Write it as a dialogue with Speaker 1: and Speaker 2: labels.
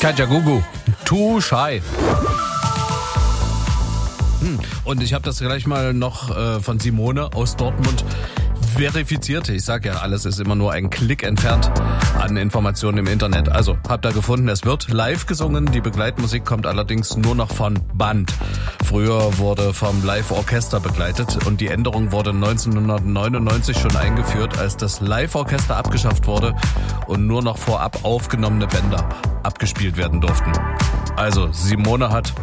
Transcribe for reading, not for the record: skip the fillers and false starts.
Speaker 1: Katja Gugu, Too Shy. Und ich habe das gleich mal noch von Simone aus Dortmund verifiziert. Ich sag ja, alles ist immer nur ein Klick entfernt an Informationen im Internet. Also, habt ihr gefunden, es wird live gesungen. Die Begleitmusik kommt allerdings nur noch von Band. Früher wurde vom Live-Orchester begleitet und die Änderung wurde 1999 schon eingeführt, als das Live-Orchester abgeschafft wurde und nur noch vorab aufgenommene Bänder abgespielt werden durften. Also, Simone hat